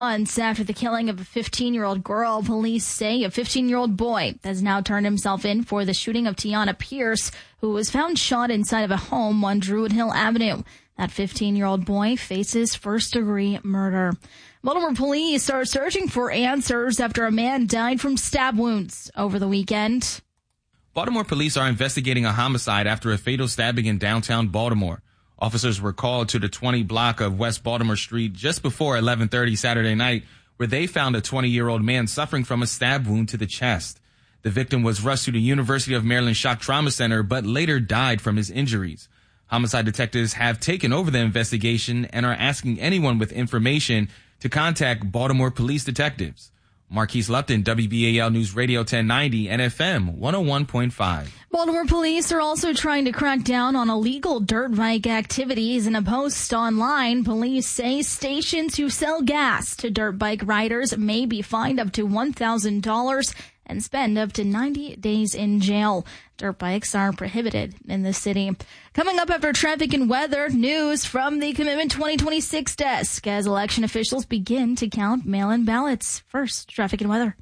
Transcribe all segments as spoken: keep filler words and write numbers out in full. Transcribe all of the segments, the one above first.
Months after the killing of a fifteen-year-old girl, police say a fifteen-year-old boy has now turned himself in for the shooting of Tiana Pierce, who was found shot inside of a home on Druid Hill Avenue. That fifteen-year-old boy faces first-degree murder. Baltimore police are searching for answers after a man died from stab wounds over the weekend. Baltimore police are investigating a homicide after a fatal stabbing in downtown Baltimore. Officers were called to the twenty block of West Baltimore Street just before eleven thirty Saturday night, where they found a twenty-year-old man suffering from a stab wound to the chest. The victim was rushed to the University of Maryland Shock Trauma Center, but later died from his injuries. Homicide detectives have taken over the investigation and are asking anyone with information to contact Baltimore police detectives. Marquise Lupton, W B A L News Radio ten ninety and F M one oh one point five. Baltimore police are also trying to crack down on illegal dirt bike activities. In a post online, police say stations who sell gas to dirt bike riders may be fined up to one thousand dollars and spend up to ninety days in jail. Dirt bikes are prohibited in the city. Coming up after traffic and weather, news from the Commitment twenty twenty-six desk as election officials begin to count mail-in ballots. First, traffic and weather.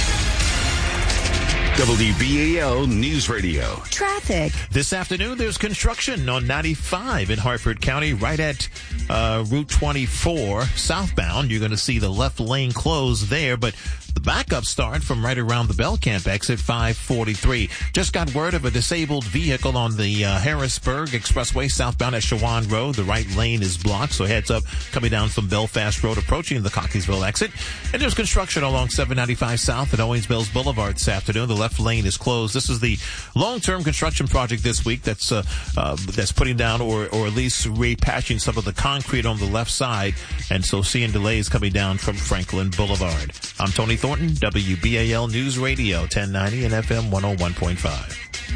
W B A L News Radio. Traffic. This afternoon, there's construction on ninety-five in Hartford County, right at uh, Route twenty-four southbound. You're going to see the left lane closed there, but the backup start from right around the Belcamp exit, five forty-three. Just got word of a disabled vehicle on the uh, Harrisburg Expressway southbound at Shawan Road. The right lane is blocked, so heads up coming down from Belfast Road approaching the Cockeysville exit. And there's construction along seven ninety-five south at Owings Mills Boulevard this afternoon. The left lane is closed. This is the long-term construction project this week that's uh, uh, that's putting down or, or at least repatching some of the concrete on the left side. And so seeing delays coming down from Franklin Boulevard. I'm Tony Thornton, W B A L News Radio ten ninety and F M one oh one point five.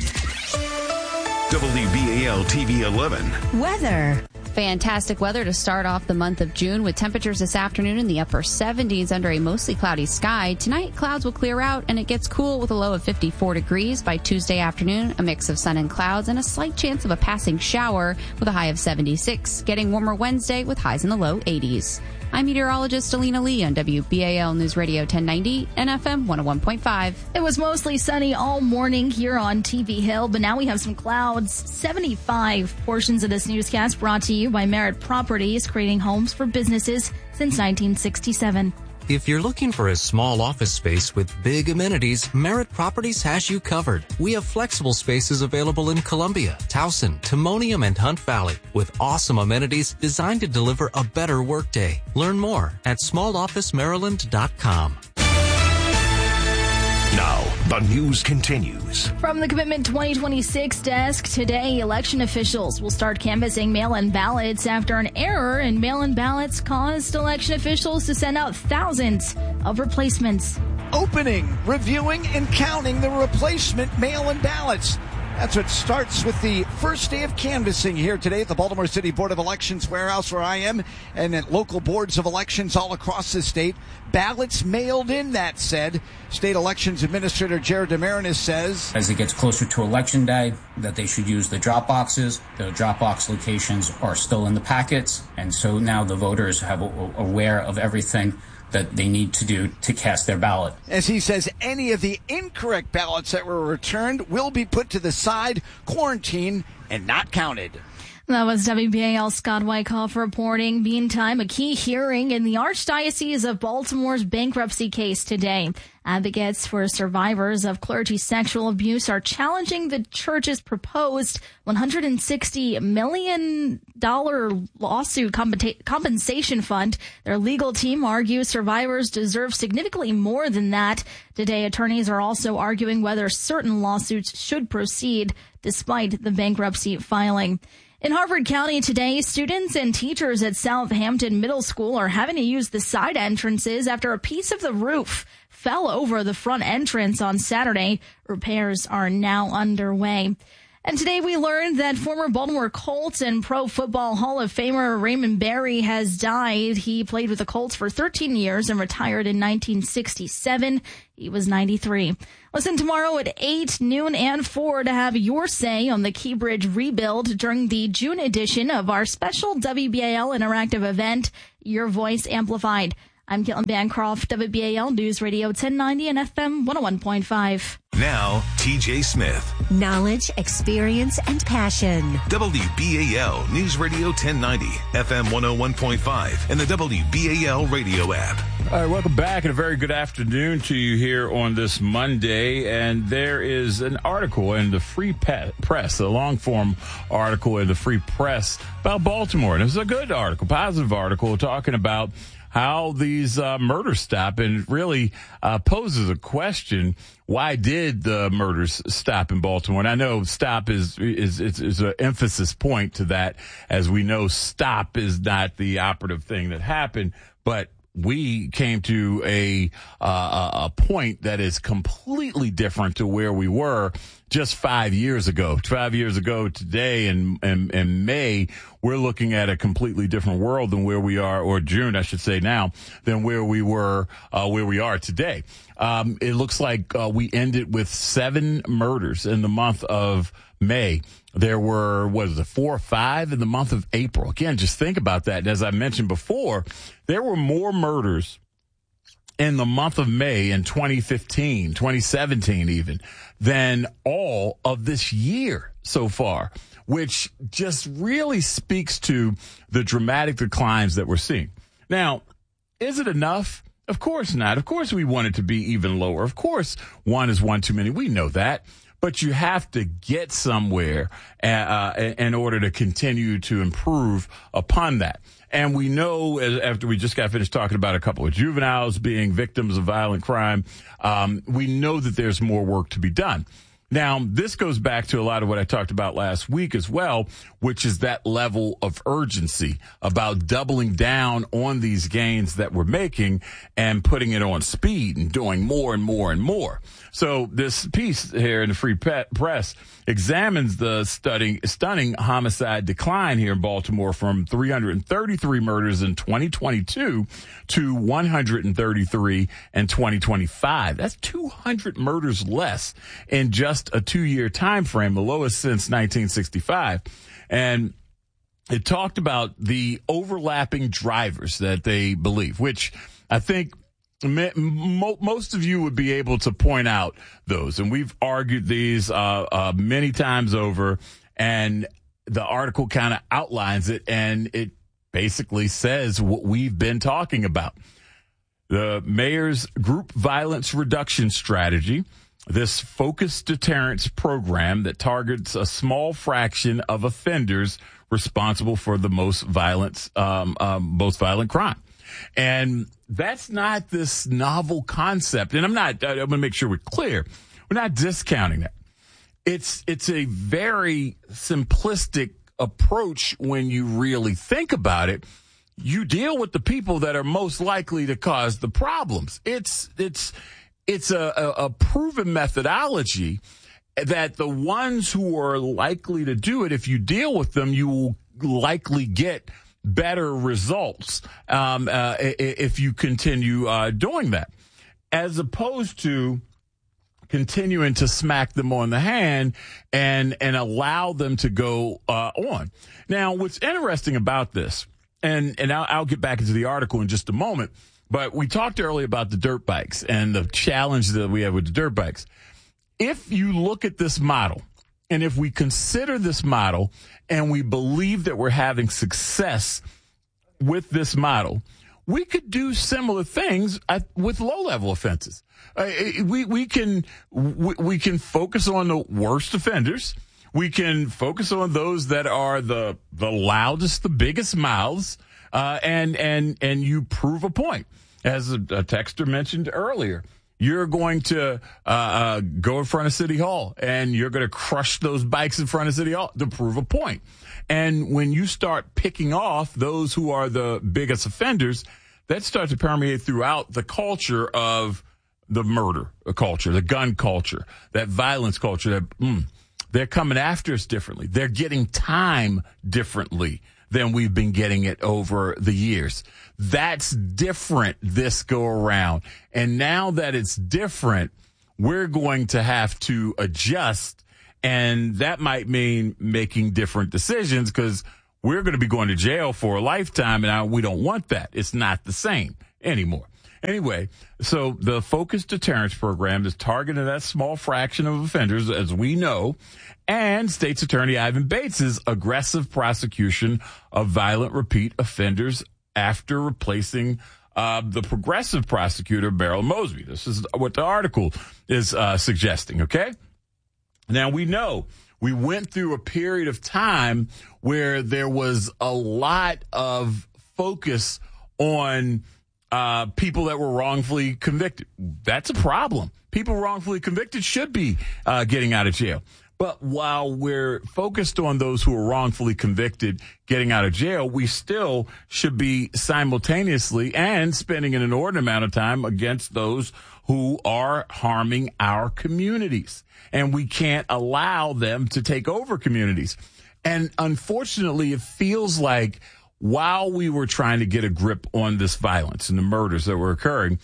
W B A L T V eleven. Weather. Fantastic weather to start off the month of June with temperatures this afternoon in the upper seventies under a mostly cloudy sky. Tonight, clouds will clear out and it gets cool with a low of fifty-four degrees. By Tuesday afternoon, a mix of sun and clouds and a slight chance of a passing shower with a high of seventy-six. Getting warmer Wednesday with highs in the low eighties. I'm meteorologist Alina Lee on W B A L News Radio ten ninety and F M one oh one point five. It was mostly sunny all morning here on T V Hill, but now we have some clouds. seventy-five portions of this newscast brought to you by Merritt Properties, creating homes for businesses since nineteen sixty-seven. If you're looking for a small office space with big amenities, Merritt Properties has you covered. We have flexible spaces available in Columbia, Towson, Timonium, and Hunt Valley with awesome amenities designed to deliver a better workday. Learn more at small office maryland dot com. Now, the news continues. From the Commitment twenty twenty-six desk, today election officials will start canvassing mail-in ballots after an error in mail-in ballots caused election officials to send out thousands of replacements. Opening, reviewing, and counting the replacement mail-in ballots. That's what starts with the first day of canvassing here today at the Baltimore City Board of Elections warehouse where I am, and at local boards of elections all across the state. Ballots mailed in, that said. State Elections Administrator Jared DeMarinis says, as it gets closer to Election Day, that they should use the drop boxes. The drop box locations are still in the packets, and so now the voters have a, aware of everything that they need to do to cast their ballot. As he says, any of the incorrect ballots that were returned will be put to the side, quarantined, and not counted. That was W B A L Scott Wyckoff reporting. Meantime, a key hearing in the Archdiocese of Baltimore's bankruptcy case today. Advocates for survivors of clergy sexual abuse are challenging the church's proposed one hundred sixty million dollars lawsuit comp- compensation fund. Their legal team argues survivors deserve significantly more than that. Today, attorneys are also arguing whether certain lawsuits should proceed despite the bankruptcy filing. In Harford County today, students and teachers at Southampton Middle School are having to use the side entrances after a piece of the roof fell over the front entrance on Saturday. Repairs are now underway. And today we learned that former Baltimore Colts and Pro Football Hall of Famer Raymond Berry has died. He played with the Colts for thirteen years and retired in nineteen sixty-seven. He was ninety-three. Listen tomorrow at eight, noon, and four to have your say on the Key Bridge rebuild during the June edition of our special W B A L interactive event, Your Voice Amplified. I'm Caitlin Bancroft, W B A L News Radio ten ninety and F M one oh one point five. Now, T J Smith. Knowledge, experience, and passion. W B A L News Radio ten ninety, F M one oh one point five, and the W B A L radio app. All right, welcome back and a very good afternoon to you here on this Monday. And there is an article in the Free Press, a long-form article in the Free Press about Baltimore. And it's a good article, positive article, talking about how these uh, murders stop, and really uh, poses a question: why did the murders stop in Baltimore? And I know stop is is is, is an emphasis point to that, as we know stop is not the operative thing that happened, but we came to a uh, a point that is completely different to where we were just five years ago. Five years ago today in, in, in May, we're looking at a completely different world than where we are, or June, I should say now, than where we were, uh, where we are today. Um, it looks like uh, we ended with seven murders in the month of May. There were, what is it, four or five in the month of April. Again, just think about that. And as I mentioned before, there were more murders in the month of May in twenty fifteen, twenty seventeen even, than all of this year so far, which just really speaks to the dramatic declines that we're seeing. Now, is it enough? Of course not. Of course we want it to be even lower. Of course one is one too many. We know that. But you have to get somewhere uh, in order to continue to improve upon that. And we know, after we just got finished talking about a couple of juveniles being victims of violent crime, um, we know that there's more work to be done. Now, this goes back to a lot of what I talked about last week as well, which is that level of urgency about doubling down on these gains that we're making and putting it on speed and doing more and more and more. So this piece here in the Free Press examines the stunning, stunning homicide decline here in Baltimore from three hundred thirty-three murders in twenty twenty-two to one hundred thirty-three in twenty twenty-five. That's two hundred murders less in just a two-year time frame, the lowest since nineteen sixty-five. And it talked about the overlapping drivers that they believe, which I think most of you would be able to point out those. And we've argued these uh, uh, many times over, and the article kind of outlines it, and it basically says what we've been talking about. The mayor's group violence reduction strategy, this focused deterrence program that targets a small fraction of offenders responsible for the most violence, um, um, most violent crime. And that's not this novel concept. And I'm not, I'm going to make sure we're clear. We're not discounting that. It's, it's a very simplistic approach when you really think about it. You deal with the people that are most likely to cause the problems. It's, it's, it's a, a, a proven methodology that the ones who are likely to do it, if you deal with them, you will likely get better results um, uh, if you continue uh, doing that, as opposed to continuing to smack them on the hand and and allow them to go uh, on. Now, what's interesting about this, and and I'll, I'll get back into the article in just a moment, but we talked earlier about the dirt bikes and the challenge that we have with the dirt bikes. If you look at this model, and if we consider this model and we believe that we're having success with this model, we could do similar things at, with low-level offenses. Uh, we we can we, we can focus on the worst offenders. We can focus on those that are the the loudest, the biggest mouths, uh, and and and you prove a point. As a, a texter mentioned earlier, you're going to uh, uh, go in front of City Hall and you're going to crush those bikes in front of City Hall to prove a point. And when you start picking off those who are the biggest offenders, that starts to permeate throughout the culture of the murder culture, the gun culture, that violence culture. That mm, they're coming after us differently. They're getting time differently than we've been getting it over the years. That's different this go around. And now that it's different, we're going to have to adjust. And that might mean making different decisions because we're going to be going to jail for a lifetime. And I, we don't want that. It's not the same. anymore. Anyway, so the Focused Deterrence Program is targeting that small fraction of offenders, as we know, and State's Attorney Ivan Bates' aggressive prosecution of violent repeat offenders after replacing uh, the progressive prosecutor, Beryl Mosby. This is what the article is uh, suggesting, okay? Now, we know we went through a period of time where there was a lot of focus on uh, people that were wrongfully convicted. That's a problem. People wrongfully convicted should be uh, getting out of jail. But while we're focused on those who are wrongfully convicted getting out of jail, we still should be simultaneously and spending an inordinate amount of time against those who are harming our communities. And we can't allow them to take over communities. And unfortunately, it feels like while we were trying to get a grip on this violence and the murders that were occurring,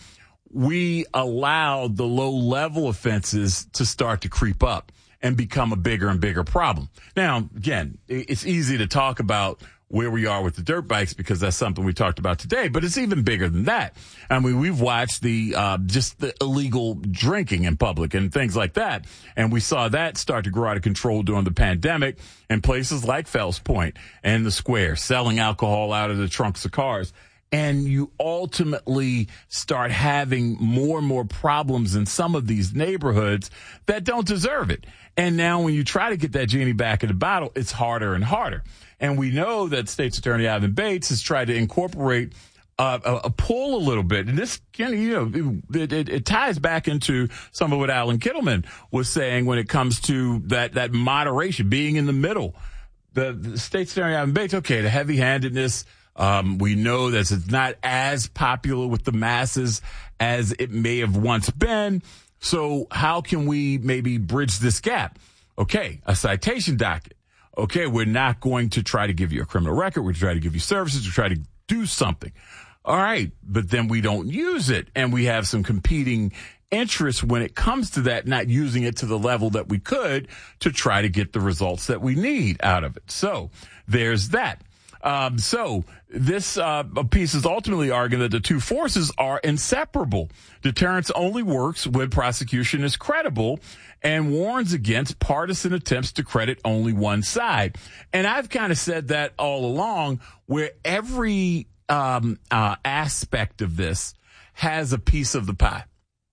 we allowed the low-level offenses to start to creep up and become a bigger and bigger problem. Now, again, it's easy to talk about where we are with the dirt bikes because that's something we talked about today, but it's even bigger than that. I mean, we've watched the uh, just the illegal drinking in public and things like that, and we saw that start to grow out of control during the pandemic in places like Fells Point and the Square, selling alcohol out of the trunks of cars. And you ultimately start having more and more problems in some of these neighborhoods that don't deserve it. And now when you try to get that genie back in the bottle, it's harder and harder. And we know that State's Attorney Ivan Bates has tried to incorporate uh, a, a pull a little bit. And this, you know, it, it, it ties back into some of what Alan Kittleman was saying when it comes to that, that moderation, being in the middle. The, the State's Attorney Ivan Bates, okay, the heavy-handedness. Um, we know that it's not as popular with the masses as it may have once been. So how can we maybe bridge this gap? Okay, a citation docket. Okay, we're not going to try to give you a criminal record. We're trying to give you services. We're trying to do something. All right, but then we don't use it, and we have some competing interests when it comes to that, not using it to the level that we could to try to get the results that we need out of it. So there's that. Um, so this uh, piece is ultimately arguing that the two forces are inseparable. Deterrence only works when prosecution is credible and warns against partisan attempts to credit only one side. And I've kind of said that all along, where every um, uh, aspect of this has a piece of the pie.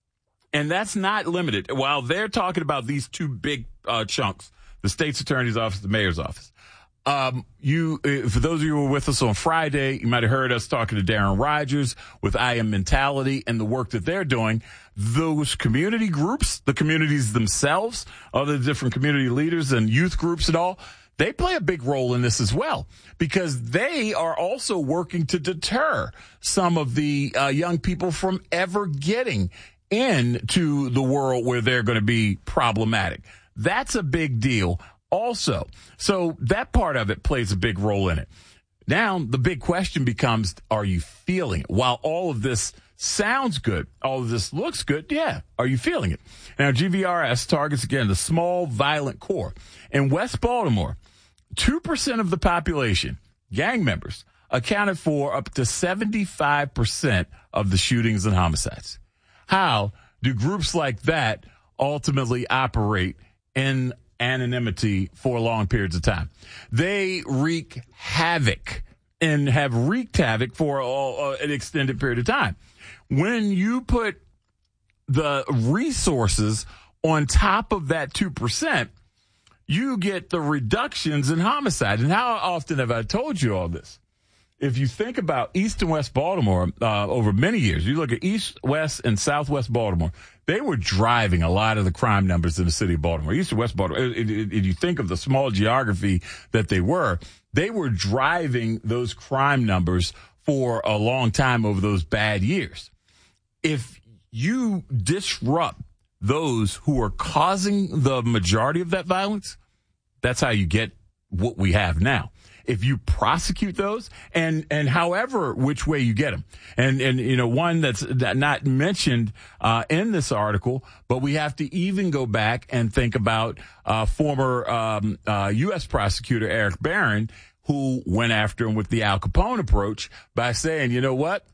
And that's not limited. While they're talking about these two big uh, chunks, the state's attorney's office, the mayor's office. Um, you, uh, for those of you who were with us on Friday, you might have heard us talking to Darren Rogers with I Am Mentality and the work that they're doing. Those community groups, the communities themselves, other different community leaders and youth groups and all, they play a big role in this as well because they are also working to deter some of the uh, young people from ever getting into the world where they're going to be problematic. That's a big deal. Also, so that part of it plays a big role in it. Now, the big question becomes, are you feeling it? While all of this sounds good, all of this looks good, yeah, are you feeling it? Now, G V R S targets, again, the small, violent core. In West Baltimore, two percent of the population, gang members, accounted for up to seventy-five percent of the shootings and homicides. How do groups like that ultimately operate in anonymity for long periods of time? They wreak havoc and have wreaked havoc for uh, an extended period of time. When you put the resources on top of that two percent, you get the reductions in homicide. And how often have I told you all this? If you think about East and West Baltimore uh, over many years, you look at East, West, and Southwest Baltimore, they were driving a lot of the crime numbers in the city of Baltimore. East and West Baltimore, if you think of the small geography that they were, they were driving those crime numbers for a long time over those bad years. If you disrupt those who are causing the majority of that violence, that's how you get what we have now. If you prosecute those and, and however which way you get them. And, and, you know, one that's not mentioned, uh, in this article, but we have to even go back and think about, uh, former, um, uh, U S prosecutor Eric Barron, who went after him with the Al Capone approach by saying, you know what?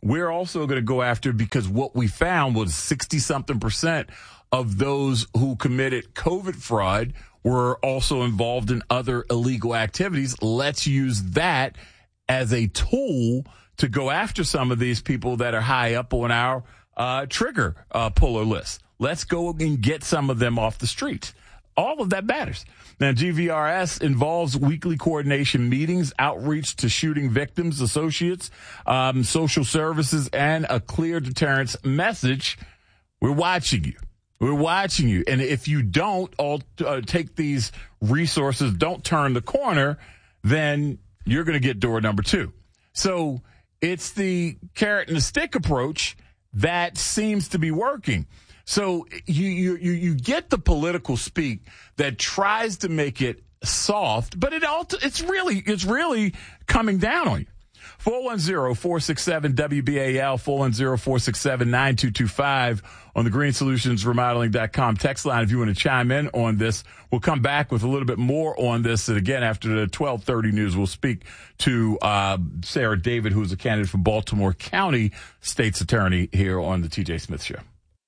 we're also going to go after, because what we found was sixty something percent of those who committed COVID fraud were also involved in other illegal activities. Let's use that as a tool to go after some of these people that are high up on our uh, trigger uh, puller list. Let's go and get some of them off the street. All of that matters. Now, G V R S involves weekly coordination meetings, outreach to shooting victims, associates, um, social services, and a clear deterrence message. We're watching you. We're watching you. And if you don't all, uh, take these resources, don't turn the corner, then you're going to get door number two. So it's the carrot and the stick approach that seems to be working. So you, you, you get the political speak that tries to make it soft, but it all, it's really, it's really coming down on you. four one zero, four six seven, W B A L, four one zero, four six seven, nine two two five on the green solutions remodeling dot com text line if you want to chime in on this. We'll come back with a little bit more on this. And again, after the twelve thirty news, we'll speak to uh, Sarah David, who's a candidate for Baltimore County State's Attorney here on the T J Smith Show.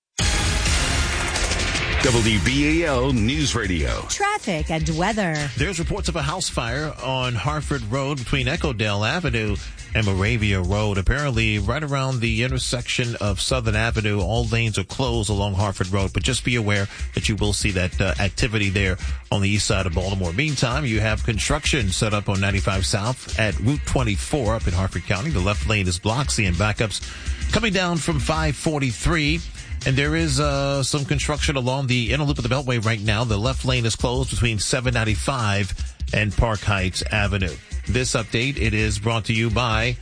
W B A L News Radio. Traffic and weather. There's reports of a house fire on Hartford Road between Echodale Avenue and Moravia Road. Apparently, right around the intersection of Southern Avenue, all lanes are closed along Hartford Road. But just be aware that you will see that uh, activity there on the east side of Baltimore. Meantime, you have construction set up on ninety-five South at Route twenty-four up in Hartford County. The left lane is blocked, seeing backups coming down from five forty-three. And there is uh some construction along the inner loop of the Beltway right now. The left lane is closed between seven ninety-five and Park Heights Avenue. This update, it is brought to you by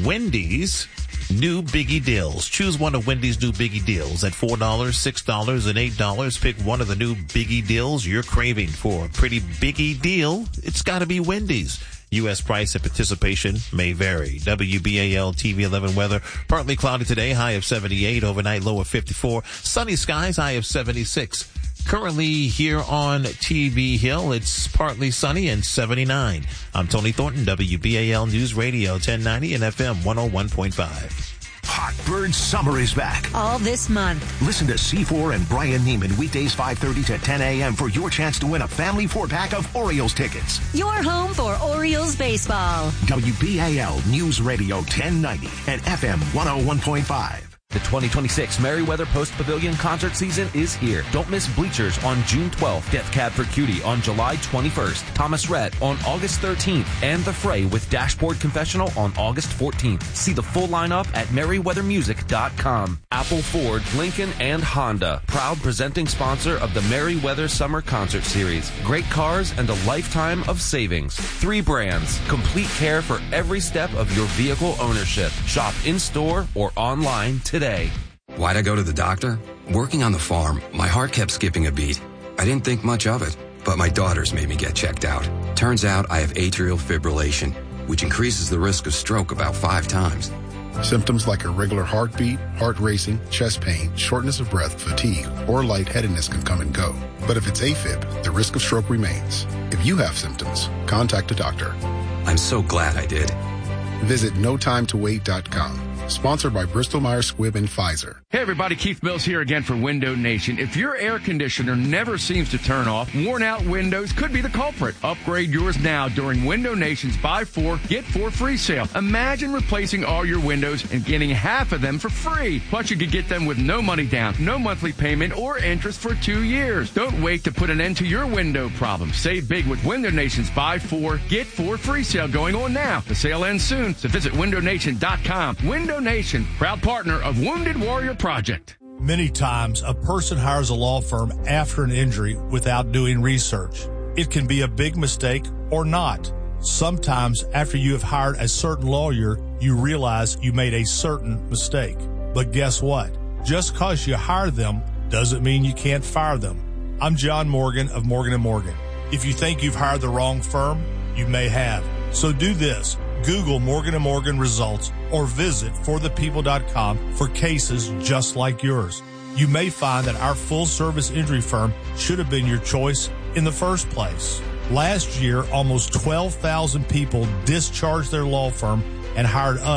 Wendy's new Biggie Deals. Choose one of Wendy's new Biggie Deals at four dollars, six dollars, and eight dollars. Pick one of the new Biggie Deals you're craving for. A pretty Biggie deal, it's got to be Wendy's. U S price and participation may vary. W B A L T V eleven weather. Partly cloudy today, high of seventy-eight. Overnight, low of fifty-four. Sunny skies, high of seventy-six. Currently here on T V Hill, it's partly sunny and seventy-nine. I'm Tony Thornton, W B A L News Radio, ten ninety and F M one oh one point five. Hot Bird Summer is back. All this month. Listen to C four and Brian Neiman weekdays five thirty to ten a.m. for your chance to win a family four-pack of Orioles tickets. Your home for Orioles baseball. W B A L News Radio ten ninety and F M one oh one point five. The twenty twenty-six Merriweather Post Pavilion concert season is here. Don't miss Bleachers on June twelfth, Death Cab for Cutie on July twenty-first, Thomas Rhett on August thirteenth, and The Fray with Dashboard Confessional on August fourteenth. See the full lineup at merriweather music dot com. Apple, Ford, Lincoln, and Honda, proud presenting sponsor of the Merriweather Summer Concert Series. Great cars and a lifetime of savings. Three brands, complete care for every step of your vehicle ownership. Shop in-store or online today. Today. Why'd I go to the doctor? Working on the farm, my heart kept skipping a beat. I didn't think much of it, but my daughters made me get checked out. Turns out I have atrial fibrillation, which increases the risk of stroke about five times. Symptoms like irregular heartbeat, heart racing, chest pain, shortness of breath, fatigue, or lightheadedness can come and go. But if it's AFib, the risk of stroke remains. If you have symptoms, contact a doctor. I'm so glad I did. Visit no time to wait dot com. Sponsored by Bristol Myers Squibb and Pfizer. Hey everybody, Keith Mills here again for Window Nation. If your air conditioner never seems to turn off, worn out windows could be the culprit. Upgrade yours now during Window Nation's Buy Four, Get Four free sale. Imagine replacing all your windows and getting half of them for free. Plus you could get them with no money down, no monthly payment, or interest for two years. Don't wait to put an end to your window problem. Save big with Window Nation's Buy Four, Get Four free sale going on now. The sale ends soon, so visit window nation dot com. Window Nation, proud partner of Wounded Warrior Project. Many times, a person hires a law firm after an injury without doing research. It can be a big mistake or not. Sometimes, after you have hired a certain lawyer, you realize you made a certain mistake. But guess what? Just because you hire them doesn't mean you can't fire them. I'm John Morgan of Morgan and Morgan. If you think you've hired the wrong firm, you may have. So do this. Google Morgan and Morgan results or visit for the people dot com for cases just like yours. You may find that our full-service injury firm should have been your choice in the first place. Last year, almost twelve thousand people discharged their law firm and hired us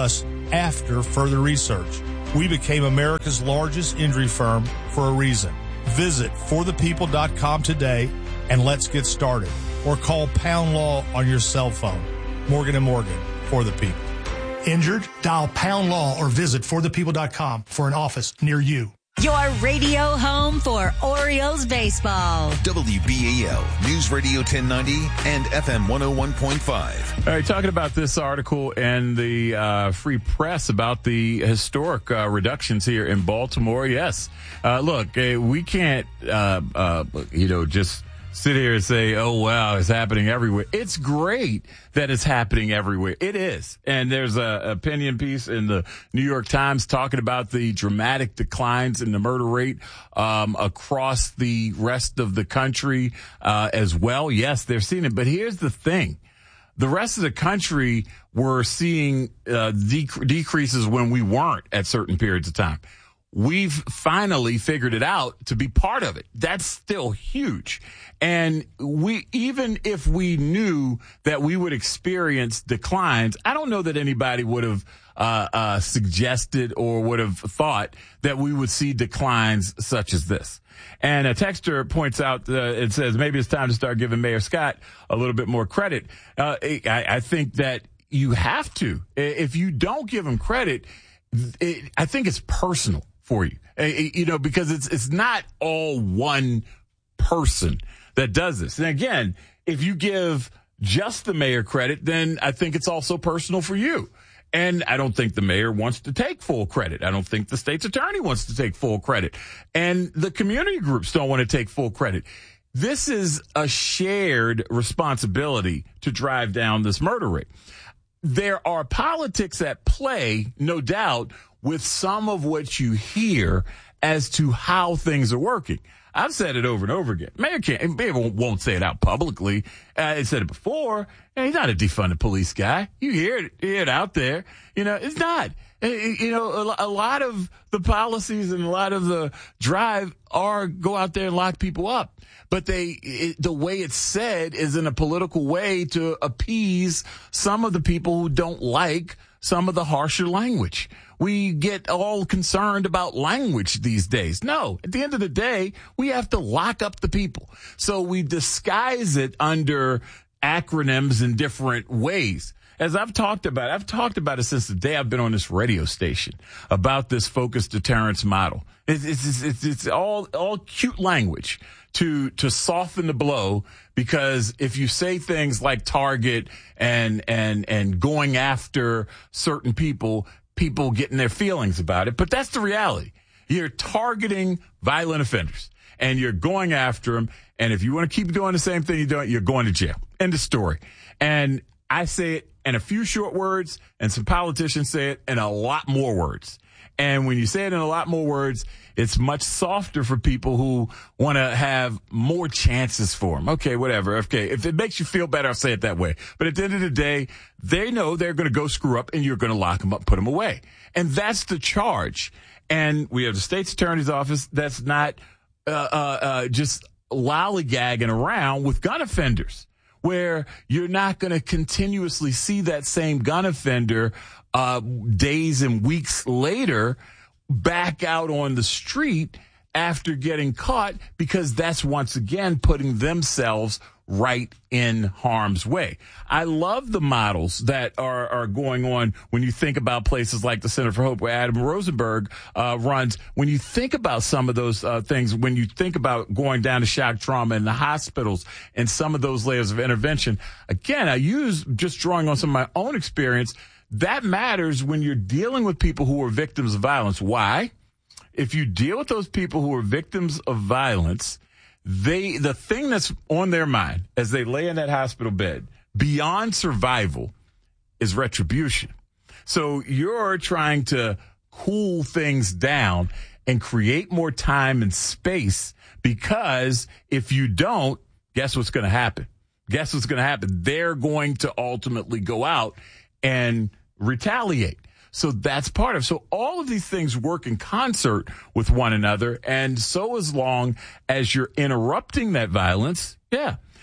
after further research. We became America's largest injury firm for a reason. Visit for the people dot com today and let's get started. Or call Pound Law on your cell phone. Morgan and Morgan, for the people. Injured? Dial Pound Law or visit for the people dot com for an office near you. Your radio home for Orioles baseball. W B A L News Radio ten ninety and F M one oh one point five. All right, talking about this article and the uh, Free Press about the historic uh, reductions here in Baltimore. Yes, uh, look, uh, we can't, uh, uh, you know, just sit here and say, oh, wow, it's happening everywhere. It's great that it's happening everywhere. It is. And there's a opinion piece in the New York Times talking about the dramatic declines in the murder rate um, across the rest of the country uh, as well. Yes, they're seeing it. But here's the thing. The rest of the country were seeing uh, dec- decreases when we weren't at certain periods of time. We've finally figured it out to be part of it. That's still huge. And we, even if we knew that we would experience declines, I don't know that anybody would have uh, uh, suggested or would have thought that we would see declines such as this. And a texter points out, uh, it says, maybe it's time to start giving Mayor Scott a little bit more credit. Uh, I, I think that you have to. If you don't give him credit, it, I think it's personal for you, you know, because it's it's not all one person that does this. And again, if you give just the mayor credit, then I think it's also personal for you. And I don't think the mayor wants to take full credit. I don't think the state's attorney wants to take full credit. And the community groups don't want to take full credit. This is a shared responsibility to drive down this murder rate. There are politics at play, no doubt, with some of what you hear as to how things are working. I've said it over and over again. Mayor can't, Mayor won't say it out publicly. Uh, I said it before. He's not a defund the police guy. You hear it, you hear it out there. You know, it's not. You know, a, a lot of the policies and a lot of the drive are go out there and lock people up. But they, it, the way it's said is in a political way to appease some of the people who don't like some of the harsher language. We get all concerned about language these days. No, at the end of the day, we have to lock up the people. So we disguise it under acronyms in different ways. As I've talked about, I've talked about it since the day I've been on this radio station about this focused deterrence model. It's, it's, it's, it's all, all cute language to, to soften the blow, because if you say things like target and, and, and going after certain people, people getting their feelings about it. But that's the reality. You're targeting violent offenders and you're going after them. And if you want to keep doing the same thing you're doing, you're going to jail. End of story. And I say it in a few short words, and some politicians say it in a lot more words. And when you say it in a lot more words, it's much softer for people who want to have more chances for them. Okay, whatever. Okay, if it makes you feel better, I'll say it that way. But at the end of the day, they know they're going to go screw up, and you're going to lock them up, put them away. And that's the charge. And we have the state's attorney's office that's not uh, uh, uh, just lollygagging around with gun offenders, where you're not going to continuously see that same gun offender uh, days and weeks later back out on the street after getting caught, because that's once again putting themselves right in harm's way. I love the models that are, are going on when you think about places like the Center for Hope, where Adam Rosenberg uh, runs. When you think about some of those uh, things, when you think about going down to shock trauma in the hospitals and some of those layers of intervention, again, I use just drawing on some of my own experience. That matters when you're dealing with people who are victims of violence. Why? If you deal with those people who are victims of violence, they, the thing that's on their mind as they lay in that hospital bed beyond survival is retribution. So you're trying to cool things down and create more time and space, because if you don't, guess what's going to happen? Guess what's going to happen? They're going to ultimately go out and retaliate. So that's part of, so all of these things work in concert with one another. And so as long as you're interrupting that violence, yeah,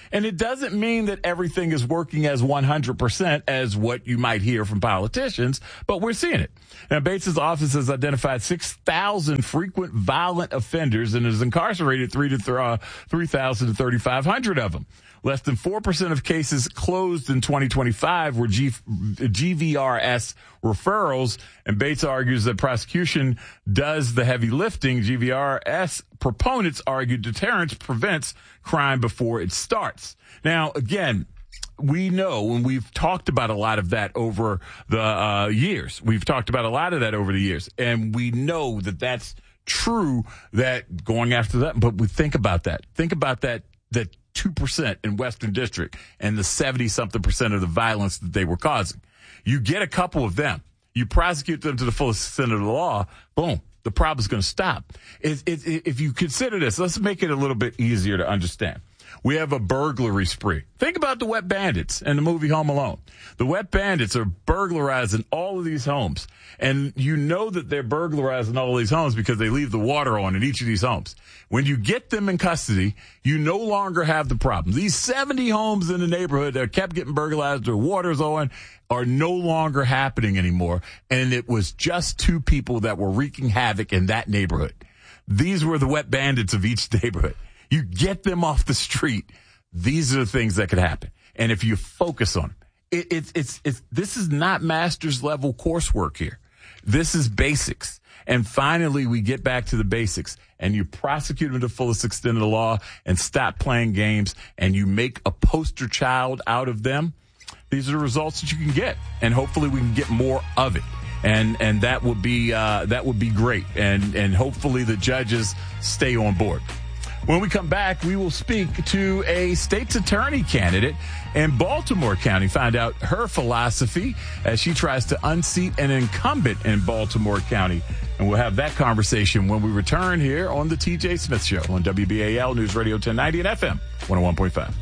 And it doesn't mean that everything is working as one hundred percent as what you might hear from politicians, but we're seeing it. Now, Bates' office has identified six thousand frequent violent offenders and has incarcerated three thousand to thirty-five hundred of them. Less than four percent of cases closed in twenty twenty-five were G- G V R S referrals, and Bates argues that prosecution does the heavy lifting. G V R S proponents argue deterrence prevents crime before it starts. Now, again, we know, and we've talked about a lot of that over the uh, years. We've talked about a lot of that over the years, and we know that that's true, that going after that, but we think about that. Think about that, that two percent in Western District and the seventy-something percent of the violence that they were causing. You get a couple of them. You prosecute them to the fullest extent of the law, boom, the problem's going to stop. It, it, it, if you consider this, let's make it a little bit easier to understand. We have a burglary spree. Think about the Wet Bandits and the movie Home Alone. The Wet Bandits are burglarizing all of these homes. And you know that they're burglarizing all of these homes because they leave the water on in each of these homes. When you get them in custody, you no longer have the problem. These seventy homes in the neighborhood that kept getting burglarized, their water's on, are no longer happening anymore. And it was just two people that were wreaking havoc in that neighborhood. These were the Wet Bandits of each neighborhood. You get them off the street. These are the things that could happen. And if you focus on it, it's, it's, it's, this is not master's level coursework here. This is basics. And finally, we get back to the basics and you prosecute them to the fullest extent of the law and stop playing games and you make a poster child out of them. These are the results that you can get. And hopefully we can get more of it. And, and that would be, uh, that would be great. And, and hopefully the judges stay on board. When we come back, we will speak to a state's attorney candidate in Baltimore County, find out her philosophy as she tries to unseat an incumbent in Baltimore County. And we'll have that conversation when we return here on the T J Smith Show on W B A L News Radio ten ninety and F M one oh one point five.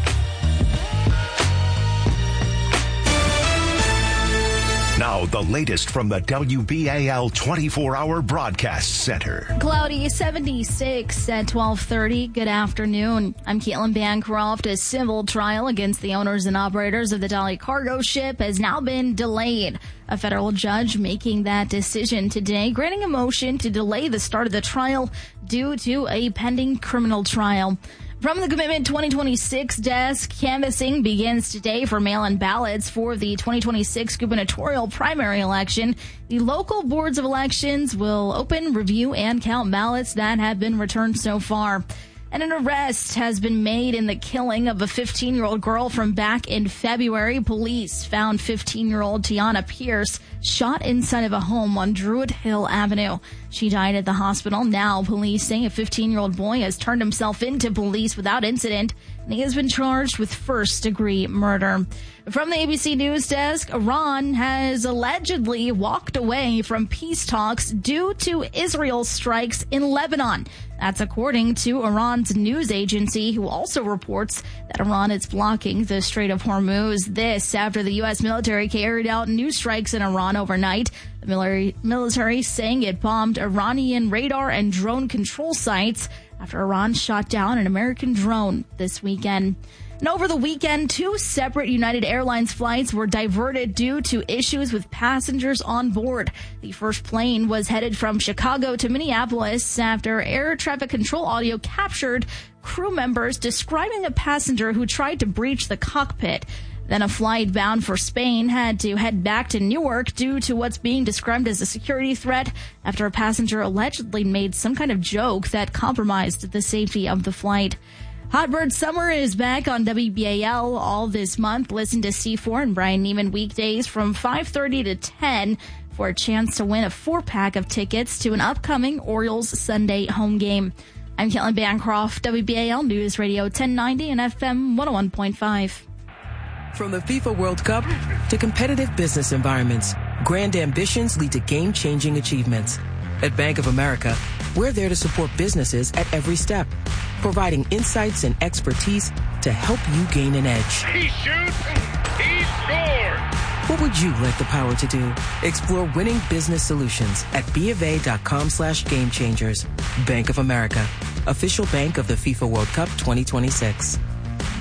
Now, the latest from the W B A L twenty-four hour Broadcast Center. Cloudy, seventy-six at twelve thirty. Good afternoon. I'm Caitlin Bancroft. A civil trial against the owners and operators of the Dolly cargo ship has now been delayed. A federal judge making that decision today, granting a motion to delay the start of the trial due to a pending criminal trial. From the Commitment twenty twenty-six desk, canvassing begins today for mail-in ballots for the twenty twenty-six gubernatorial primary election. The local boards of elections will open, review, and count ballots that have been returned so far. And an arrest has been made in the killing of a fifteen-year-old girl from back in February. Police found fifteen-year-old Tiana Pierce shot inside of a home on Druid Hill Avenue. She died at the hospital. Now, police say a fifteen-year-old boy has turned himself into police without incident, and he has been charged with first-degree murder. From the A B C News desk, Iran has allegedly walked away from peace talks due to Israel's strikes in Lebanon. That's according to Iran's news agency, who also reports that Iran is blocking the Strait of Hormuz. This after the U S military carried out new strikes in Iran overnight. The military, military saying it bombed Iranian radar and drone control sites after Iran shot down an American drone this weekend. And over the weekend, two separate United Airlines flights were diverted due to issues with passengers on board. The first plane was headed from Chicago to Minneapolis after air traffic control audio captured crew members describing a passenger who tried to breach the cockpit. Then a flight bound for Spain had to head back to Newark due to what's being described as a security threat after a passenger allegedly made some kind of joke that compromised the safety of the flight. Hot Bird Summer is back on W B A L all this month. Listen to C four and Brian Neiman weekdays from five thirty to ten for a chance to win a four-pack of tickets to an upcoming Orioles Sunday home game. I'm Caitlin Bancroft, W B A L News Radio ten ninety and F M one oh one point five. From the FIFA World Cup to competitive business environments, grand ambitions lead to game-changing achievements. At Bank of America, we're there to support businesses at every step, providing insights and expertise to help you gain an edge. He shoots, he scores! What would you like the power to do? Explore winning business solutions at BofA.com slash game changers. Bank of America, official bank of the FIFA World Cup twenty twenty-six.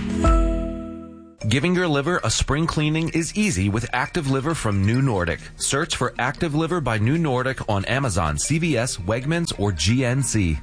Giving your liver a spring cleaning is easy with Active Liver from New Nordic. Search for Active Liver by New Nordic on Amazon, C V S, Wegmans, or G N C.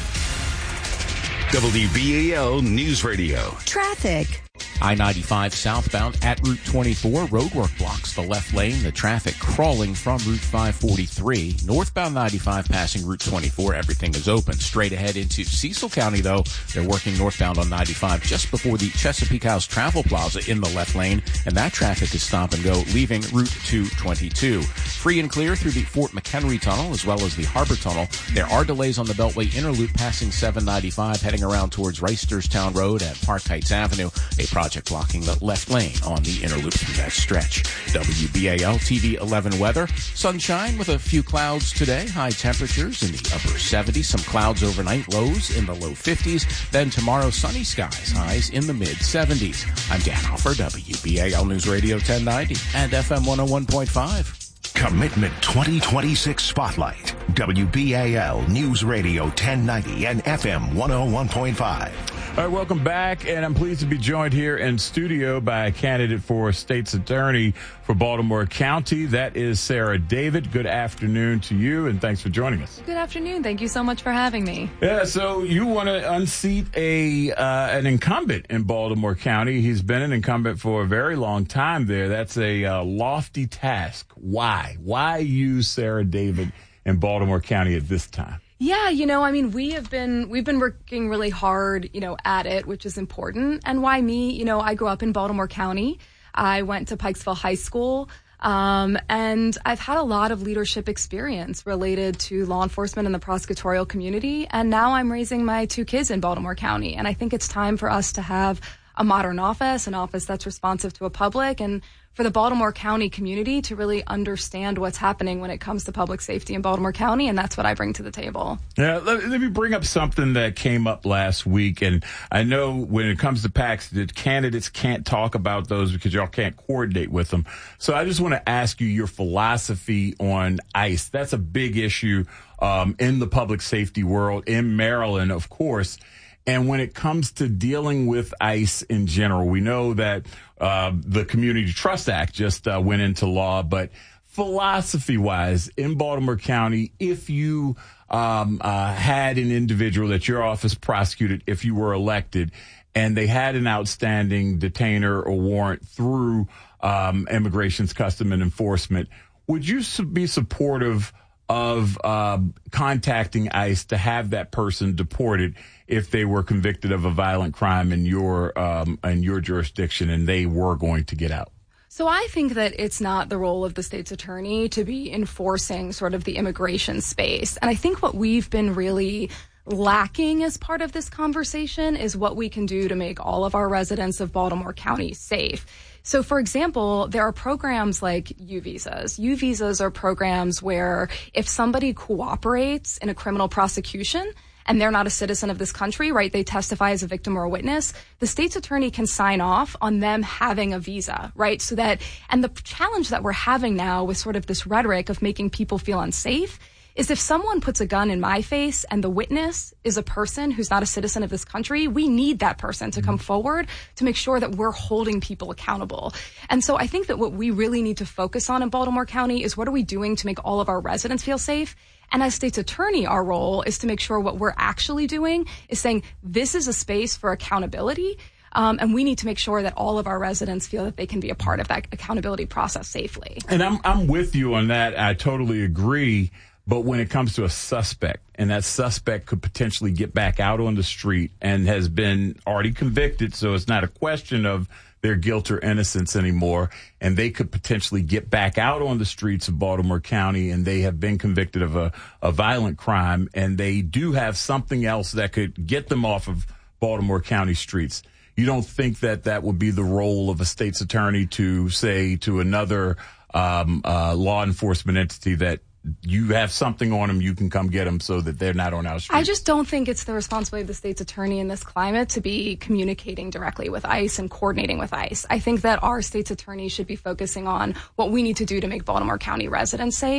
W B A L News Radio. Traffic. I ninety-five southbound at Route twenty-four. Roadwork blocks the left lane. The traffic crawling from Route five forty-three. Northbound ninety-five passing Route twenty-four. Everything is open. Straight ahead into Cecil County, though. They're working northbound on ninety-five just before the Chesapeake House Travel Plaza in the left lane. And that traffic is stop and go, leaving Route two twenty-two. Free and clear through the Fort McHenry Tunnel as well as the Harbor Tunnel. There are delays on the Beltway Inner Loop passing seven ninety-five, heading around towards Reisterstown Road at Park Heights Avenue. A project blocking the left lane on the inner loop through that stretch. W B A L T V eleven weather. Sunshine with a few clouds today. High temperatures in the upper seventies. Some clouds overnight. Lows in the low fifties. Then tomorrow, sunny skies. Highs in the mid seventies. I'm Dan Hoffer, W B A L News Radio ten ninety and F M one oh one point five. Commitment twenty twenty-six Spotlight. W B A L News Radio ten ninety and F M one oh one point five. All right, welcome back, and I'm pleased to be joined here in studio by a candidate for state's attorney for Baltimore County. That is Sarah David. Good afternoon to you, and thanks for joining us. Good afternoon. Thank you so much for having me. Yeah, so you want to unseat a uh, an incumbent in Baltimore County. He's been an incumbent for a very long time there. That's a uh, lofty task. Why? Why use Sarah David in Baltimore County at this time? Yeah, you know, I mean, we have been, we've been working really hard, you know, at it, which is important. And why me? You know, I grew up in Baltimore County. I went to Pikesville High School. Um, and I've had a lot of leadership experience related to law enforcement and the prosecutorial community. And now I'm raising my two kids in Baltimore County. And I think it's time for us to have a modern office, an office that's responsive to a public, and for the Baltimore County community to really understand what's happening when it comes to public safety in Baltimore County, and that's what I bring to the table. Yeah, let, let me bring up something that came up last week, and I know when it comes to PACs, the candidates can't talk about those because y'all can't coordinate with them. So I just want to ask you your philosophy on ICE. That's a big issue um, in the public safety world, in Maryland, of course. And when it comes to dealing with ICE in general, we know that uh, the Community Trust Act just uh, went into law, but philosophy-wise, in Baltimore County, if you um, uh, had an individual that your office prosecuted, if you were elected, and they had an outstanding detainer or warrant through um, Immigration's Custom and Enforcement, would you be supportive of uh, contacting ICE to have that person deported if they were convicted of a violent crime in your um, in your jurisdiction and they were going to get out? So I think that it's not the role of the state's attorney to be enforcing sort of the immigration space. And I think what we've been really lacking as part of this conversation is what we can do to make all of our residents of Baltimore County safe. So, for example, there are programs like U visas. U visas are programs where if somebody cooperates in a criminal prosecution and they're not a citizen of this country, right, they testify as a victim or a witness, the state's attorney can sign off on them having a visa, right? So that, and the challenge that we're having now with sort of this rhetoric of making people feel unsafe is if someone puts a gun in my face and the witness is a person who's not a citizen of this country, we need that person to come forward to make sure that we're holding people accountable. And so I think that what we really need to focus on in Baltimore County is what are we doing to make all of our residents feel safe? And as state's attorney, our role is to make sure what we're actually doing is saying this is a space for accountability. Um, and we need to make sure that all of our residents feel that they can be a part of that accountability process safely. And I'm, I'm with you on that. I totally agree. But when it comes to a suspect, and that suspect could potentially get back out on the street and has been already convicted, so it's not a question of their guilt or innocence anymore, and they could potentially get back out on the streets of Baltimore County, and they have been convicted of a, a violent crime, and they do have something else that could get them off of Baltimore County streets. You don't think that that would be the role of a state's attorney to say to another um, uh, law enforcement entity that you have something on them, you can come get them so that they're not on our street? I just don't think it's the responsibility of the state's attorney in this climate to be communicating directly with ICE and coordinating with ICE. I think that our state's attorney should be focusing on what we need to do to make Baltimore County residents safe.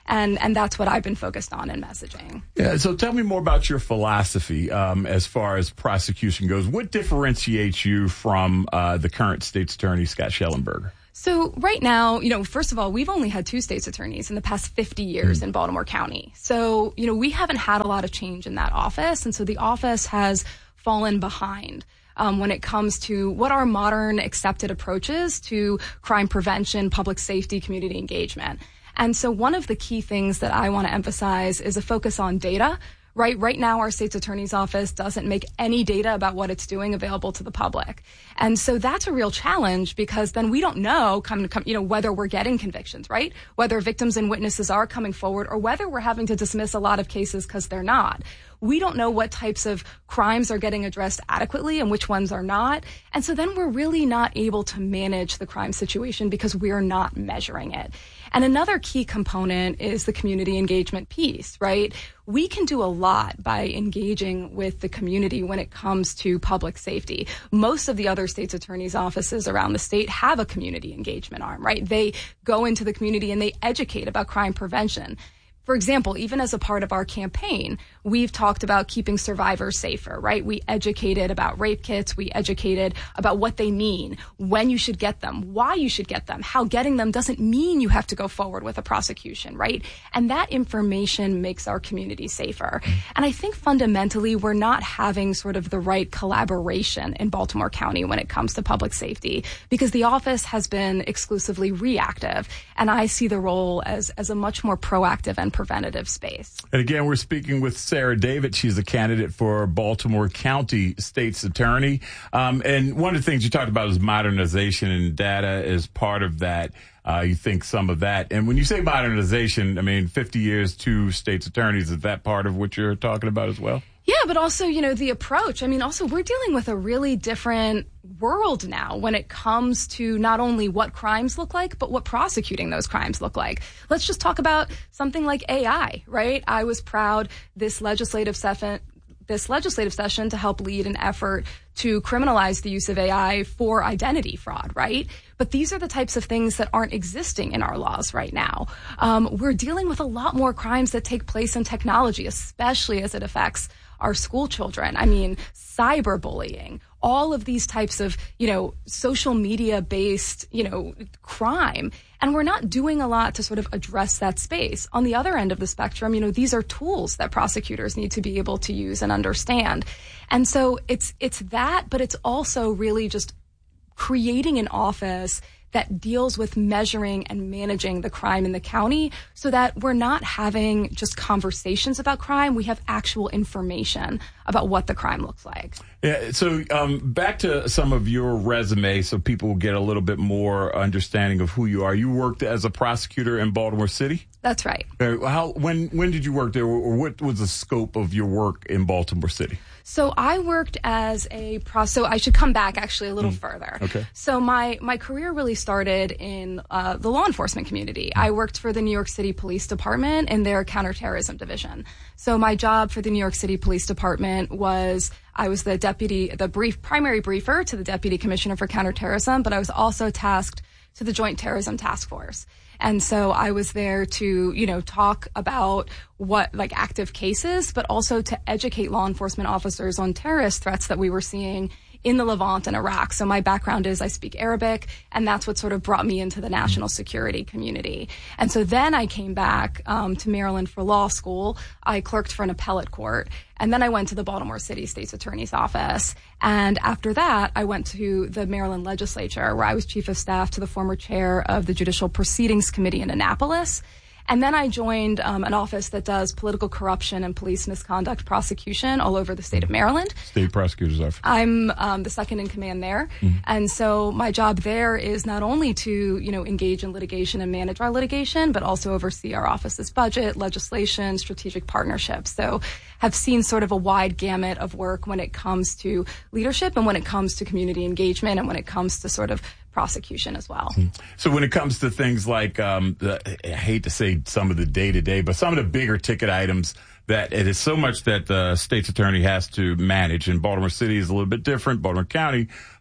And, and that's what I've been focused on in messaging. Yeah. So tell me more about your philosophy um, as far as prosecution goes. What differentiates you from uh, the current state's attorney, Scott Schellenberger? So right now, you know, first of all, we've only had two state's attorneys in the past fifty years in Baltimore County. So, you know, we haven't had a lot of change in that office. And so the office has fallen behind um, when it comes to what are modern accepted approaches to crime prevention, public safety, community engagement. And so one of the key things that I want to emphasize is a focus on data. Right, right now, our state's attorney's office doesn't make any data about what it's doing available to the public. And so that's a real challenge because then we don't know, come, come, you know, whether we're getting convictions, right? Whether victims and witnesses are coming forward or whether we're having to dismiss a lot of cases because they're not. We don't know what types of crimes are getting addressed adequately and which ones are not. And so then we're really not able to manage the crime situation because we're not measuring it. And another key component is the community engagement piece, right? We can do a lot by engaging with the community when it comes to public safety. Most of the other state's attorney's offices around the state have a community engagement arm, right? They go into the community and they educate about crime prevention. For example, even as a part of our campaign, we've talked about keeping survivors safer, right? We educated about rape kits. We educated about what they mean, when you should get them, why you should get them, how getting them doesn't mean you have to go forward with a prosecution, right? And that information makes our community safer. And I think fundamentally we're not having sort of the right collaboration in Baltimore County when it comes to public safety because the office has been exclusively reactive. And I see the role as, as a much more proactive and preventative space. And again, we're speaking with Sarah David. She's a candidate for Baltimore County State's Attorney. Um, and one of the things you talked about is modernization, and data is part of that. Uh, you think some of that. And when you say modernization, I mean, fifty years, two state's attorneys, is that part of what you're talking about as well? Yeah, but also, you know, the approach. I mean, also, we're dealing with a really different world now when it comes to not only what crimes look like, but what prosecuting those crimes look like. Let's just talk about something like A I, right? I was proud this legislative session, this legislative session to help lead an effort to criminalize the use of A I for identity fraud, right? But these are the types of things that aren't existing in our laws right now. Um, we're dealing with a lot more crimes that take place in technology, especially as it affects our school children. I mean, cyberbullying, all of these types of, you know, social media based, you know, crime. And we're not doing a lot to sort of address that space. On the other end of the spectrum, you know, these are tools that prosecutors need to be able to use and understand. And so it's, it's that, but it's also really just creating an office that deals with measuring and managing the crime in the county so that we're not having just conversations about crime. We have actual information about what the crime looks like. Yeah. So um, back to some of your resume so people will get a little bit more understanding of who you are. You worked as a prosecutor in Baltimore City? That's right. Uh, how, when, when did you work there, or what was the scope of your work in Baltimore City? So I worked as a pro. So I should come back actually a little mm. further. Okay. So my my career really started in uh, the law enforcement community. I worked for the New York City Police Department in their counterterrorism division. So my job for the New York City Police Department was I was the deputy, the brief primary briefer to the Deputy Commissioner for Counterterrorism, but I was also tasked to the Joint Terrorism Task Force. And so I was there to, you know, talk about what, like, active cases, but also to educate law enforcement officers on terrorist threats that we were seeing in the Levant and Iraq. So my background is I speak Arabic, and that's what sort of brought me into the national security community. And so then I came back um, to Maryland for law school. I clerked for an appellate court, and then I went to the Baltimore City State's Attorney's Office. And after that, I went to the Maryland legislature, where I was chief of staff to the former chair of the Judicial Proceedings Committee in Annapolis. And then I joined um, an office that does political corruption and police misconduct prosecution all over the state of Maryland. State Prosecutor's Office. I'm um, the second in command there. Mm-hmm. And so my job there is not only to, you know, engage in litigation and manage our litigation, but also oversee our office's budget, legislation, strategic partnerships. So have seen sort of a wide gamut of work when it comes to leadership and when it comes to community engagement and when it comes to sort of prosecution as well. So when it comes to things like, um, the, I hate to say some of the day-to-day, but some of the bigger ticket items that it is so much that the state's attorney has to manage, and Baltimore City is a little bit different, Baltimore County,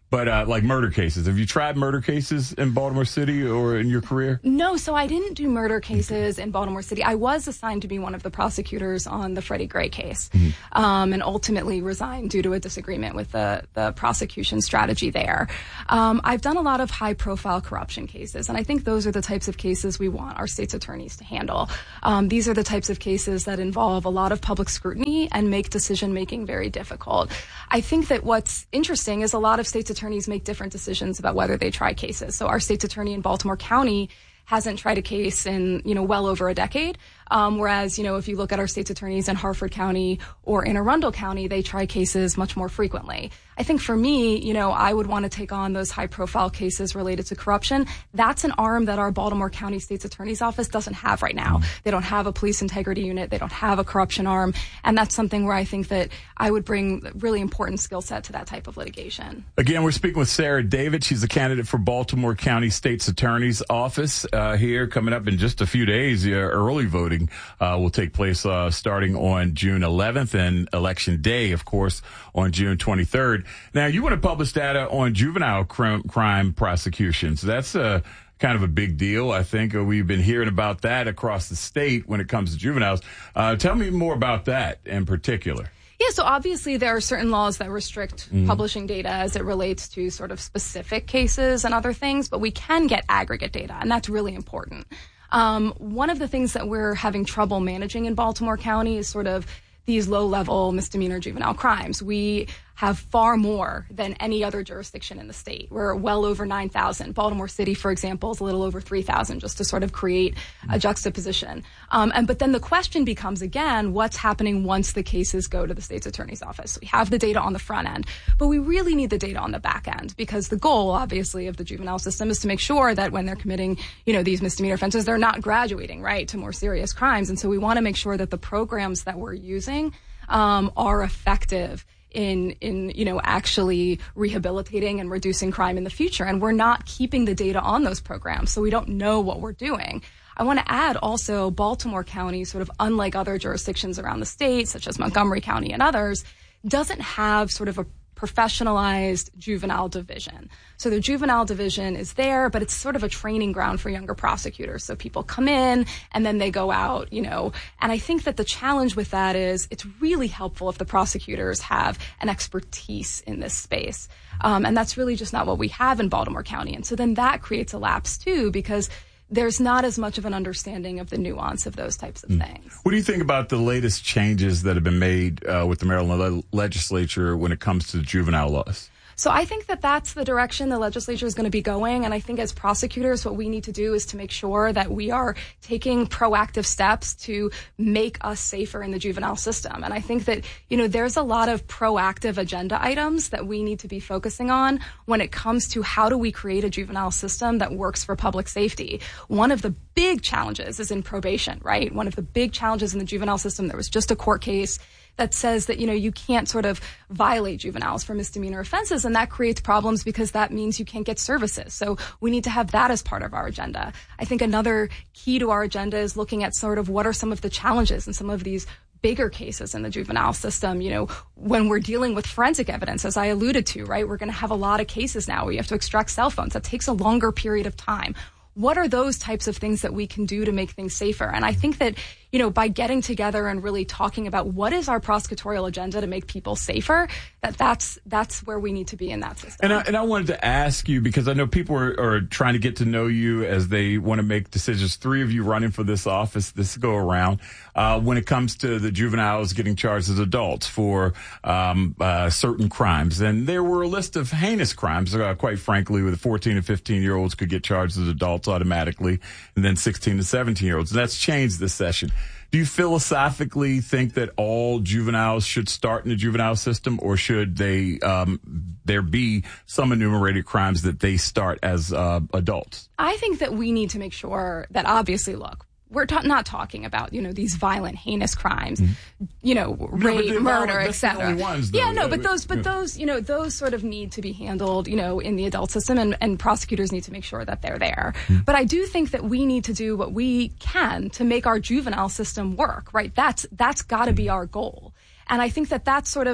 But uh, like murder cases, have you tried murder cases in Baltimore City or in your career? No, so I didn't do murder cases in Baltimore City. I was assigned to be one of the prosecutors on the Freddie Gray case, mm-hmm. um, and ultimately resigned due to a disagreement with the, the prosecution strategy there. Um, I've done a lot of high-profile corruption cases, and I think those are the types of cases we want our state's attorneys to handle. Um, these are the types of cases that involve a lot of public scrutiny and make decision-making very difficult. I think that what's interesting is a lot of state's attorneys make different decisions about whether they try cases. So our state's attorney in Baltimore County hasn't tried a case in, you know, well over a decade. Um, whereas, you know, if you look at our state's attorneys in Harford County or in Arundel County, they try cases much more frequently. I think for me, you know, I would want to take on those high profile cases related to corruption. That's an arm that our Baltimore County State's Attorney's Office doesn't have right now. They don't have a police integrity unit. They don't have a corruption arm. And that's something where I think that I would bring really important skill set to that type of litigation. Again, we're speaking with Sarah David. She's a candidate for Baltimore County State's Attorney's Office uh, here coming up in just a few days. Uh, early voting uh, will take place uh, starting on June eleventh and Election Day, of course, on June twenty-third. Now, you want to publish data on juvenile crime, crime prosecutions. That's a kind of a big deal. I think uh, we've been hearing about that across the state when it comes to juveniles. Uh, tell me more about that in particular. Yeah, so obviously there are certain laws that restrict Mhm. publishing data as it relates to sort of specific cases and other things, but we can get aggregate data, and that's really important. Um, one of the things that we're having trouble managing in Baltimore County is sort of these low-level misdemeanor juvenile crimes. We have far more than any other jurisdiction in the state. We're well over nine thousand. Baltimore City, for example, is a little over three thousand, just to sort of create a juxtaposition. Um, and but then the question becomes, again, what's happening once the cases go to the state's attorney's office? So we have the data on the front end, but we really need the data on the back end, because the goal, obviously, of the juvenile system is to make sure that when they're committing, you know, these misdemeanor offenses, they're not graduating, right, to more serious crimes. And so we want to make sure that the programs that we're using um, are effective in, in, you know, actually rehabilitating and reducing crime in the future. And we're not keeping the data on those programs, so we don't know what we're doing. I want to add also Baltimore County, sort of unlike other jurisdictions around the state, such as Montgomery County and others, doesn't have sort of a professionalized juvenile division. So the juvenile division is there, but it's sort of a training ground for younger prosecutors. So people come in and then they go out, you know, and I think that the challenge with that is it's really helpful if the prosecutors have an expertise in this space. Um, and that's really just not what we have in Baltimore County. And so then that creates a lapse too, because there's not as much of an understanding of the nuance of those types of mm. things. What do you think about the latest changes that have been made uh, with the Maryland le- legislature when it comes to juvenile laws? So I think that that's the direction the legislature is going to be going. And I think as prosecutors, what we need to do is to make sure that we are taking proactive steps to make us safer in the juvenile system. And I think that, you know, there's a lot of proactive agenda items that we need to be focusing on when it comes to how do we create a juvenile system that works for public safety. One of the big challenges is in probation, right? One of the big challenges in the juvenile system, there was just a court case that says that, you know, you can't sort of violate juveniles for misdemeanor offenses, and that creates problems because that means you can't get services. So we need to have that as part of our agenda. I think another key to our agenda is looking at sort of what are some of the challenges in some of these bigger cases in the juvenile system. You know, when we're dealing with forensic evidence, as I alluded to, right, we're going to have a lot of cases now where you have to extract cell phones. That takes a longer period of time. What are those types of things that we can do to make things safer? And I think that, you know, by getting together and really talking about what is our prosecutorial agenda to make people safer, that that's that's where we need to be in that system. And I, and I wanted to ask you, because I know people are, are trying to get to know you as they want to make decisions. Three of you running for this office this go around. Uh, when it comes to the juveniles getting charged as adults for um, uh, certain crimes. And there were a list of heinous crimes, uh, quite frankly, with fourteen and fifteen-year-olds could get charged as adults automatically, and then sixteen to seventeen-year-olds. And that's changed this session. Do you philosophically think that all juveniles should start in the juvenile system, or should they um, there be some enumerated crimes that they start as uh, adults? I think that we need to make sure that, obviously, look, we're ta- not talking about, you know, these violent, heinous crimes, mm-hmm. you know, rape, no, murder, et et cetera. Yeah, no, but those, but yeah. those, you know, those sort of need to be handled, you know, in the adult system, and, and prosecutors need to make sure that they're there. Mm-hmm. But I do think that we need to do what we can to make our juvenile system work, right? That's, that's got to be our goal. And I think that that's sort of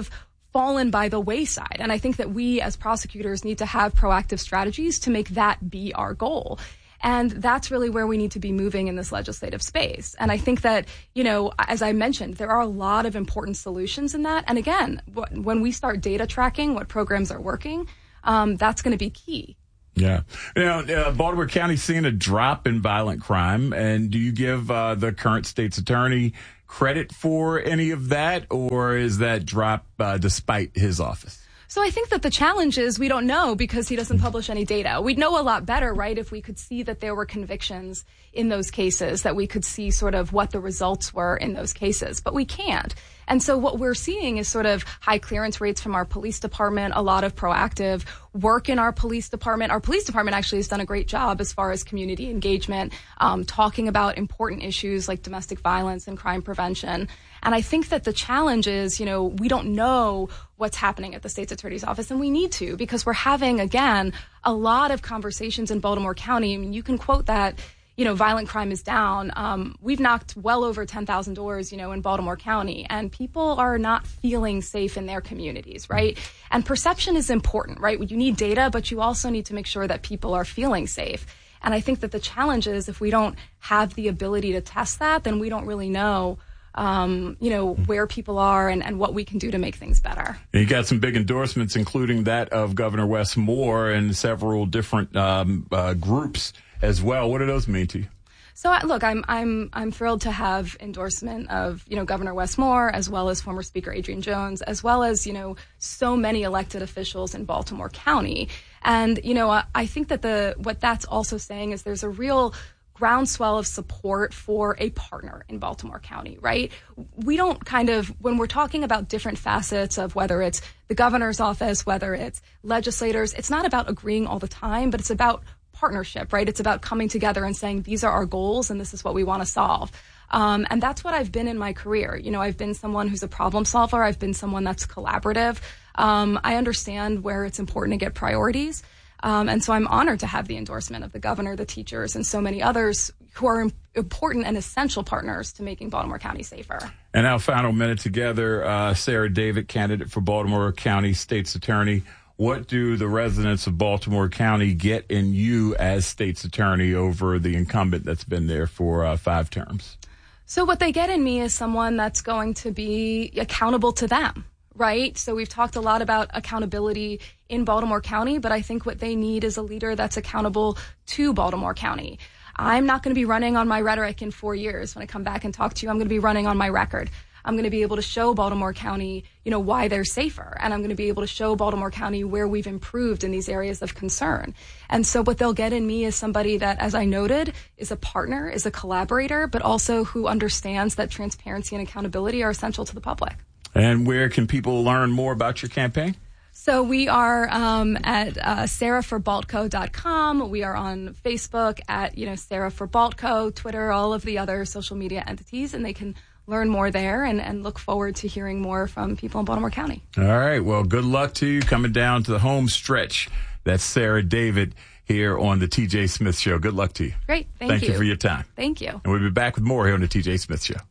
fallen by the wayside. And I think that we as prosecutors need to have proactive strategies to make that be our goal. And that's really where we need to be moving in this legislative space. And I think that, you know, as I mentioned, there are a lot of important solutions in that. And again, when we start data tracking what programs are working, um, that's going to be key. Yeah. You know, uh, Baltimore County's seeing a drop in violent crime. And do you give uh, the current state's attorney credit for any of that, or is that drop uh, despite his office? So I think that the challenge is we don't know because he doesn't publish any data. We'd know a lot better, right, if we could see that there were convictions in those cases, that we could see sort of what the results were in those cases. But we can't. And so what we're seeing is sort of high clearance rates from our police department, a lot of proactive work in our police department. Our police department actually has done a great job as far as community engagement, um, talking about important issues like domestic violence and crime prevention. And I think that the challenge is, you know, we don't know what's happening at the state's attorney's office, and we need to, because we're having, again, a lot of conversations in Baltimore County. I mean, you can quote that, you know, violent crime is down. Um, we've knocked well over ten thousand doors, you know, in Baltimore County, and people are not feeling safe in their communities, right? And perception is important, right? You need data, but you also need to make sure that people are feeling safe. And I think that the challenge is if we don't have the ability to test that, then we don't really know Um, you know, where people are and, and what we can do to make things better. And you got some big endorsements, including that of Governor Wes Moore and several different um, uh, groups as well. What do those mean to you? So look, I'm I'm I'm thrilled to have endorsement of, you know, Governor Wes Moore, as well as former Speaker Adrian Jones, as well as, you know, so many elected officials in Baltimore County. And, you know, I, I think that the what that's also saying is there's a real groundswell of support for a partner in Baltimore County, right? We don't kind of, when we're talking about different facets of whether it's the governor's office, whether it's legislators, it's not about agreeing all the time, but it's about partnership, right? It's about coming together and saying, these are our goals and this is what we want to solve. Um, and that's what I've been in my career. You know, I've been someone who's a problem solver. I've been someone that's collaborative. Um, I understand where it's important to get priorities. Um, and so I'm honored to have the endorsement of the governor, the teachers, and so many others who are important and essential partners to making Baltimore County safer. And our final minute together, uh, Sarah David, candidate for Baltimore County State's Attorney. What do the residents of Baltimore County get in you as State's Attorney over the incumbent that's been there for uh, five terms? So what they get in me is someone that's going to be accountable to them. Right. So we've talked a lot about accountability in Baltimore County, but I think what they need is a leader that's accountable to Baltimore County. I'm not going to be running on my rhetoric in four years. When I come back and talk to you, I'm going to be running on my record. I'm going to be able to show Baltimore County, you know, why they're safer. And I'm going to be able to show Baltimore County where we've improved in these areas of concern. And so what they'll get in me is somebody that, as I noted, is a partner, is a collaborator, but also who understands that transparency and accountability are essential to the public. And where can people learn more about your campaign? So we are um, at uh, sarah for baltco dot com. We are on Facebook at, you know, Sarah for Baltco, Twitter, all of the other social media entities, and they can learn more there and, and look forward to hearing more from people in Baltimore County. All right. Well, good luck to you coming down to the home stretch. That's Sarah David here on the T J Smith Show. Good luck to you. Great. Thank, Thank you. you for your time. Thank you. And we'll be back with more here on the T J Smith Show.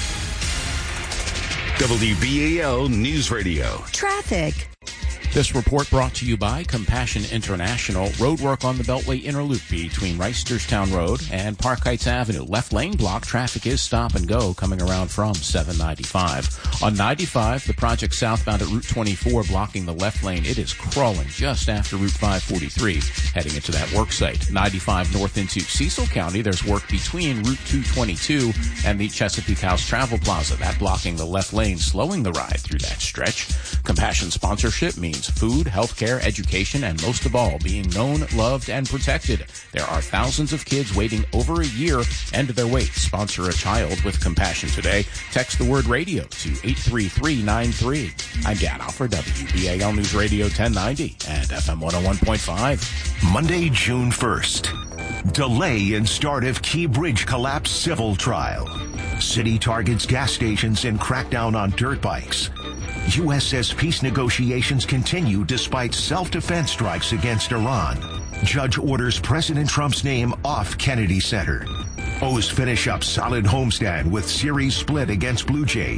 W B A L News Radio. Traffic. This report brought to you by Compassion International. Roadwork on the Beltway inner loop between Reisterstown Road and Park Heights Avenue. Left lane block. Traffic is stop and go coming around from seven ninety-five. On ninety-five, the project southbound at Route twenty-four blocking the left lane. It is crawling just after Route five forty-three heading into that work site. ninety-five north into Cecil County. There's work between Route two twenty-two and the Chesapeake House Travel Plaza. That blocking the left lane, slowing the ride through that stretch. Compassion sponsorship means food, healthcare, education, and most of all, being known, loved, and protected. There are thousands of kids waiting over a year and their wait. Sponsor a child with Compassion today. Text the word radio to eight three three nine three. I'm Dan Alford, W B A L News Radio ten ninety and F M one oh one point five. Monday, June first. Delay in start of Key Bridge collapse civil trial. City targets gas stations and crackdown on dirt bikes. U S S peace negotiations continue despite self-defense strikes against Iran. Judge orders President Trump's name off Kennedy Center. O's finish up solid homestand with series split against Blue Jays.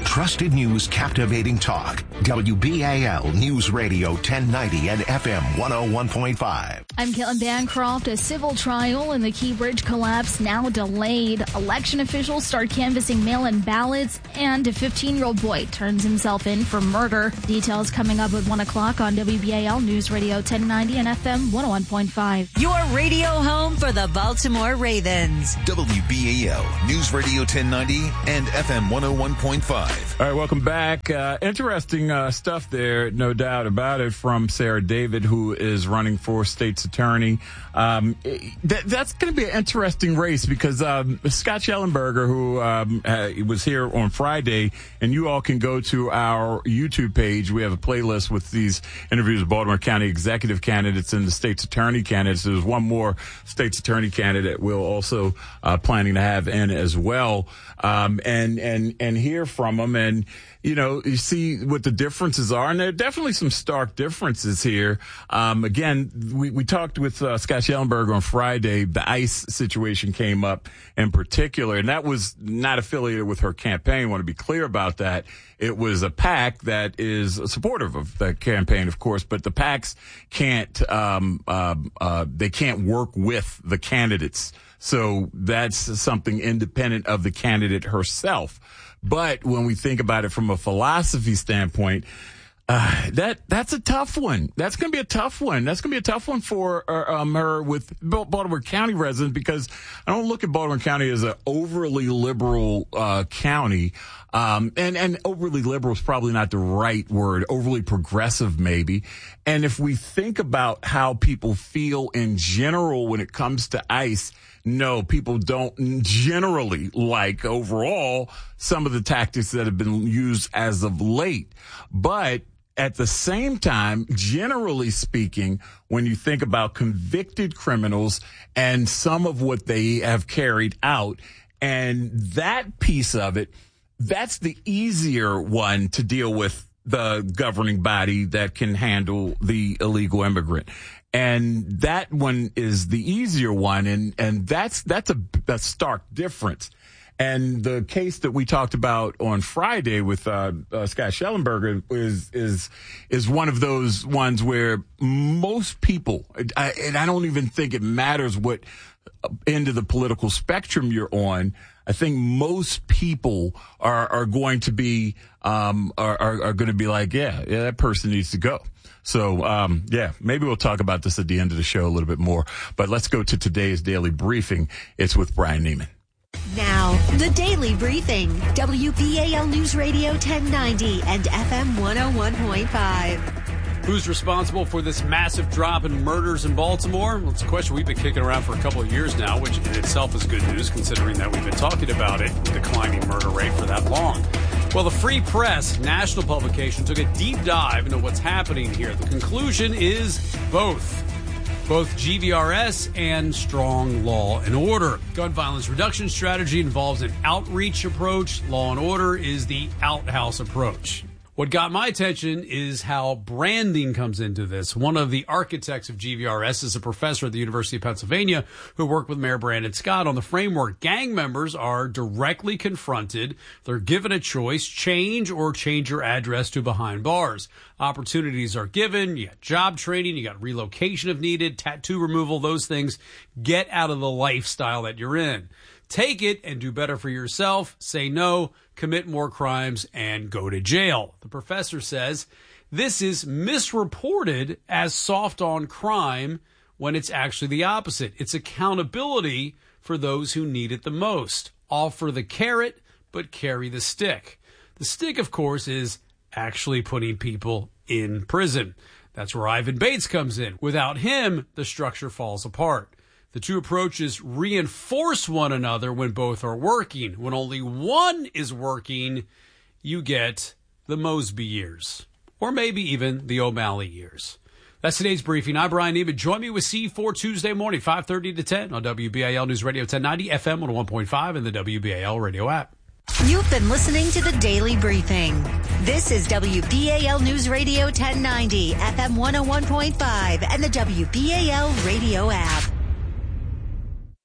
Trusted news, captivating talk. W B A L News Radio ten ninety and F M one oh one point five. I'm Caitlin Bancroft. A civil trial in the Key Bridge collapse now delayed. Election officials start canvassing mail-in ballots, and a fifteen-year-old boy turns himself in for murder. Details coming up at one o'clock on W B A L News Radio ten ninety and F M one oh one point five. Your radio home for the Baltimore Ravens. W B A L News Radio ten ninety and F M one oh one point five. All right, welcome back. Uh, interesting uh, stuff there, no doubt about it, from Sarah David, who is running for state's attorney. Um, that, that's going to be an interesting race because um, Scott Schellenberger, who um, uh, was here on Friday, and you all can go to our YouTube page. We have a playlist with these interviews with Baltimore County executive candidates and the state's attorney candidates. There's one more state's attorney candidate we're also uh, planning to have in as well, um, and and and hear from them. And you know, you see what the differences are, and there are definitely some stark differences here. Um, again, we, we talked with uh, Scott Schellenberger on Friday. The ICE situation came up in particular, and that was not affiliated with her campaign. I want to be clear about that. It was a PAC that is supportive of the campaign, of course, but the PACs can't, um, uh, uh, they can't work with the candidates. So that's something independent of the candidate herself. But when we think about it from a philosophy standpoint, uh, that that's a tough one. That's going to be a tough one. That's going to be a tough one for uh, um, her with Baltimore County residents, because I don't look at Baltimore County as an overly liberal uh, county. Um, and, and overly liberal is probably not the right word. Overly progressive, maybe. And if we think about how people feel in general when it comes to ICE, no, people don't generally like overall some of the tactics that have been used as of late. But at the same time, generally speaking, when you think about convicted criminals and some of what they have carried out, and that piece of it, that's the easier one to deal with, the governing body that can handle the illegal immigrant. And that one is the easier one. And, and that's, that's a, a stark difference. And the case that we talked about on Friday with, uh, uh Scott Schellenberger is, is, is one of those ones where most people, I, and I don't even think it matters what end of the political spectrum you're on. I think most people are, are going to be, um, are, are, are going to be like, yeah, yeah, that person needs to go. So, um, yeah, maybe we'll talk about this at the end of the show a little bit more, but let's go to today's daily briefing. It's with Brian Neiman. Now, the Daily Briefing, W B A L News Radio ten ninety and F M one oh one point five. Who's responsible for this massive drop in murders in Baltimore? Well, it's a question we've been kicking around for a couple of years now, which in itself is good news considering that we've been talking about it, declining murder rate for that long. Well, the Free Press national publication took a deep dive into what's happening here. The conclusion is both. Both G V R S and strong law and order. Gun violence reduction strategy involves an outreach approach. Law and order is the outhouse approach. What got my attention is how branding comes into this. One of the architects of G V R S is a professor at the University of Pennsylvania who worked with Mayor Brandon Scott on the framework. Gang members are directly confronted. They're given a choice, change or change your address to behind bars. Opportunities are given. You got job training. You got relocation if needed, tattoo removal, those things. Get out of the lifestyle that you're in. Take it and do better for yourself. Say no, commit more crimes, and go to jail. The professor says this is misreported as soft on crime when it's actually the opposite. It's accountability for those who need it the most. Offer the carrot, but carry the stick. The stick, of course, is actually putting people in prison. That's where Ivan Bates comes in. Without him, the structure falls apart. The two approaches reinforce one another when both are working. When only one is working, you get the Mosby years, or maybe even the O'Malley years. That's today's briefing. I'm Brian Neiman. Join me with C four Tuesday morning, five thirty to ten on W B A L News Radio ten ninety, F M one oh one point five, and the W B A L radio app. You've been listening to the Daily Briefing. This is W B A L News Radio ten ninety, F M one oh one point five, and the W B A L radio app.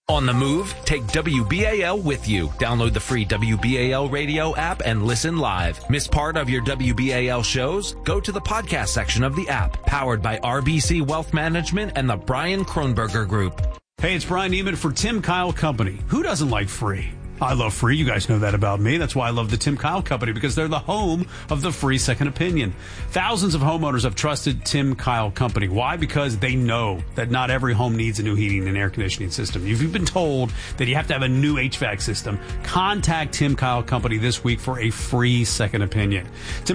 On the move, take W B A L with you. Download the free W B A L radio app and listen live. Miss part of your W B A L shows? Go to the podcast section of the app, powered by R B C Wealth Management and the Brian Kronberger Group. Hey, it's Brian Neiman for Tim Kyle Company. Who doesn't like free? I love free. You guys know that about me. That's why I love the Tim Kyle Company, because they're the home of the free second opinion. Thousands of homeowners have trusted Tim Kyle Company. Why? Because they know that not every home needs a new heating and air conditioning system. If you've been told that you have to have a new H V A C system, contact Tim Kyle Company this week for a free second opinion. Tim